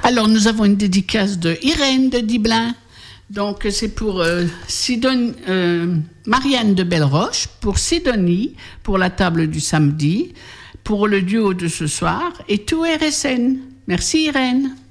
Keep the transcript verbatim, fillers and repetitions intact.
Alors, nous avons une dédicace de Irène de Diblin. Donc, c'est pour euh, Sidon, euh, Marianne de Belleroche, pour Sidonie, pour la table du samedi, pour le duo de ce soir, et tout R S N. Merci Irène.